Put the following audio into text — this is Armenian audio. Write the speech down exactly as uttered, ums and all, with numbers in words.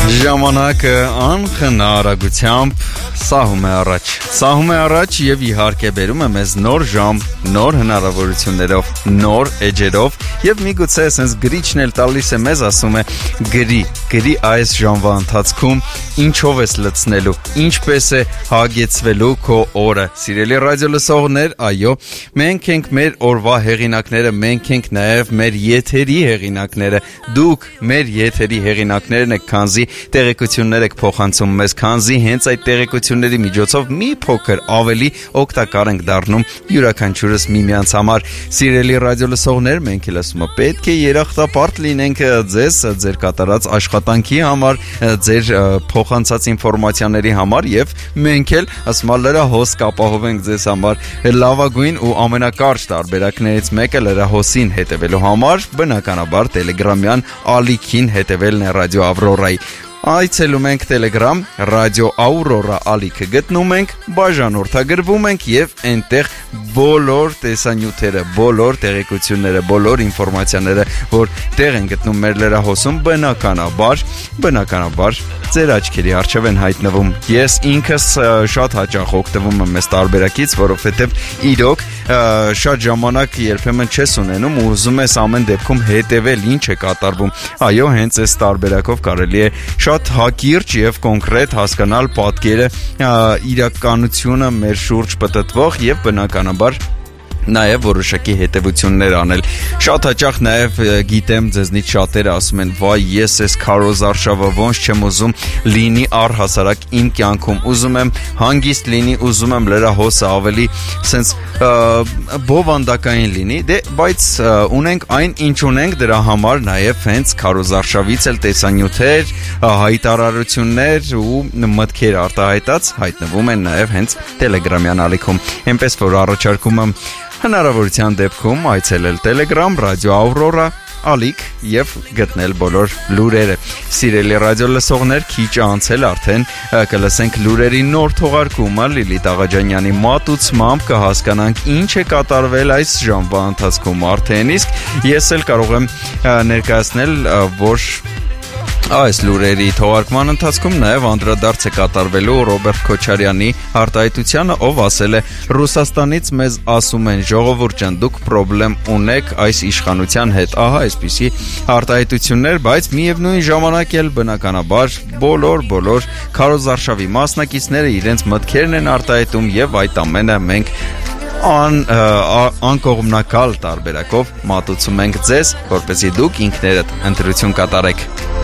Ժամանակը անխնարագությամբ սահում է առաջ, սահում է առաջ եւ իհարկե բերում է մեզ նոր ժամ, նոր հնարավորություններով, նոր էջերով եւ միգուցե այսպես գրիչն էլ տալիս է մեզ ասում է գրի, գրի այս ժամվա ընթացքում ինչով ես լցնելու, ինչպես է հագեցվելու քո օրը։ Սիրելի ռադիո լսողներ, այո, մենք ենք մեր օրվա հեղինակները, մենք ենք նաեւ մեր եթերի հեղինակները, դուք մեր եթերի հեղինակներն եք, քանզի տեղեկություններ եք փոխանցում մեզ, քանզի հենց այդ տեղեկությունների միջոցով մի փոքր ավելի օգտակար ենք դառնում յուրաքանչյուրս միմյանց համար։ Սիրելի ռադիո լսողներ, մենք էլ ասում ենք, պետք է երախտապարտ լինենք ձեզ, ձեր կատարած աշխատանքի համար, ձեր փոխանցած ինֆորմացիաների համար եւ մենք էլ ասում ենք լրահոս կապահովենք ձեզ համար լավագույն ու ամենակարճ տարբերակներից մեկը լրահոսին հետևելու համար, բնականաբար Telegram-յան ալիքին հետևելն է ռադիո Ավրորայի։ Այցելում ենք Telegram, ռադիո Aurora ալիքը գտնում ենք, բաժանորդագրվում ենք եւ այնտեղ բոլոր տեսանյութերը, բոլոր տեղեկությունները, բոլոր ինֆորմացիաները, որ տեղ են գտնում մեր լրահոսում, բնականաբար, բնականաբար ձեր աչքերի առջև են հայտնվում։ Ես ինքս շատ հաճախ օգտվում եմ այս տարբերակից, որովհետեւ իրոք շատ ժամանակ երբեմն չես ունենում ու ուզում ես ամեն դեպքում հետևել ինչ է կատարվում։ Այո, հենց այս տարբերակով կարելի է շատ հակիրճ եւ կոնկրետ հասկանալ պատկերը, իրականությունը մեր շուրջ պտտվող եւ բնականաբար նաև որոշակի հետևություններ անել։ Շատ հաճախ նաև գիտեմ ձեզնից շատերը ասում են, վայ, ես ես քարոզ արշավը ոնց չեմ ուզում լինի առհասարակ իմ կյանքում, ուզում եմ հանգիստ լինի, ուզում եմ լրահոսը ավելի սենց բովանդակային լինի, դե բայց ունենք այն ինչ ունենք, դրա համար նաև հենց քարոզ արշավից էլ տեսանյութեր, հայտարարություններ ու մտքեր արտահայտած հայտնվում են նաև հենց Telegram-յան ալիքում։ Այնպես որ առաջարկում եմ հնարավորության դեպքում այցելել Telegram, ռադիո Aurora ալիք եւ գտնել բոլոր լուրերը։ Սիրելի ռադիո լսողներ, քիչ անցել արդեն կլսենք լուրերի նոր թողարկումը Լիլիթ Աղաջանյանի մատուցմամբ, կհասկանանք ինչ է կատարվել այս ժամվա ընթացքում արդեն իսկ ես էլ կարող եմ ներկայացնել, որ այս լուրերի թողարկման ընթացքում նաև անդրադարձ է կատարվելու Ռոբերտ Քոչարյանի արտահայտությանը, ով ասել է. Ռուսաստանից մեզ ասում են, ժողովուրդ ջան, դուք պրոբլեմ ունեք այս իշխանության հետ։ Ահա այսպիսի արտահայտություններ, բայց միևնույն ժամանակ էլ բնականաբար բոլոր բոլոր քարոզարշավի մասնակիցները իրենց մտքերն են արտահայտում եւ այդ ամենը մենք Ան, անկողմնակալ տարբերակով մատուցում ենք ձեզ, որպեսզի դուք ինքներդ ընտրություն կատարեք։